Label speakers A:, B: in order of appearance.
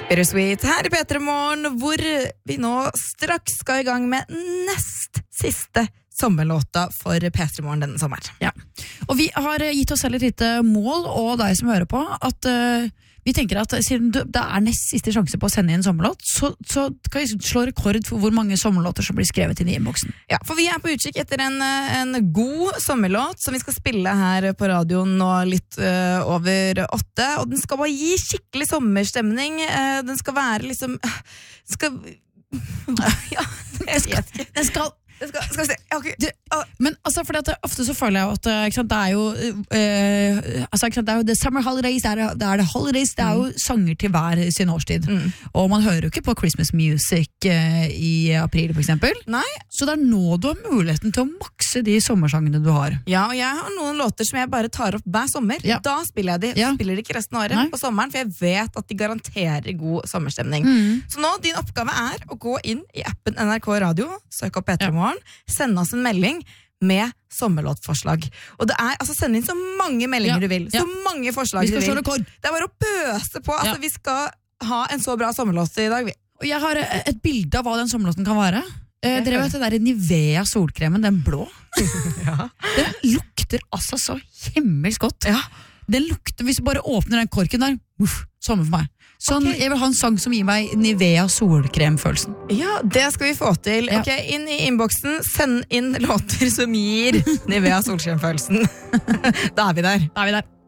A: Bittersweet her i P3 Morgen, hvor vi nå straks skal i gang med nest siste sommerlåta for P3 Morgen denne sommeren.
B: Ja, og vi har gitt oss selv et lite mål, og deg som hører på, at vi tenker at siden det er nest siste sjanse på å sende inn sommerlåt, så kan vi slå rekord for hvor mange sommerlåter som blir skrevet inn i innboksen.
A: Ja, for vi er på utkikk etter en god sommerlåt som vi skal spille her på radioen nå litt over 8, og den skal bare gi skikkelig sommerstemning. Den skal være liksom ja,
B: Den skal
A: skal vi se, okay.
B: Men altså, fordi at ofte så føler jeg at ikke sant, det er jo altså, ikke sant, det er jo the summer holidays, det er the holidays, det er jo sanger til hver sin årstid, og man hører jo ikke på Christmas music i april for eksempel.
A: Nei.
B: Så det er nå du har muligheten til å makse de sommersangene du har.
A: Ja, og jeg har noen låter som jeg bare tar opp hver sommer.
B: Ja.
A: Da spiller jeg de, spiller de ikke resten av året. Nei. På sommeren, for jeg vet at de garanterer god sommerstemning. Så nå, din oppgave er å gå inn i appen NRK Radio, søk opp P3 Morgen, sende oss en melding med sommerlåtforslag. Og det er, altså send inn så mange meldinger du vil, så mange forslag du vil. Det er bare å pøse på, altså vi skal ha en så bra sommerlåt i dag.
B: Og jeg har et bilde av hva den sommerlåten kan være. Dere vet det der Nivea solkremen, den blå? Den lukter altså så himmelsk godt. Den lukter, hvis du bare åpner den korken der, sommer for meg. Sånn, jeg vil ha en sang som gir meg Nivea solkremfølelsen.
A: Ja, det skal vi få til. Ok, inn i innboksen, send inn låter som gir Nivea solkremfølelsen. Da er vi der.